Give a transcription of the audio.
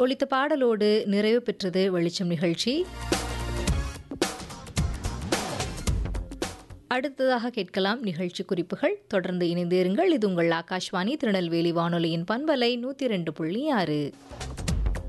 ஒலித்த பாடலோடு நிறைவு பெற்றது வெளிச்சம் நிகழ்ச்சி. அடுத்ததாக கேட்கலாம் நிகழ்ச்சி குறிப்புகள். தொடர்ந்து இணைந்திருங்கள். இது உங்கள் ஆகாஷ்வாணி திருநெல்வேலி வானொலியின் பண்பலை 102.6.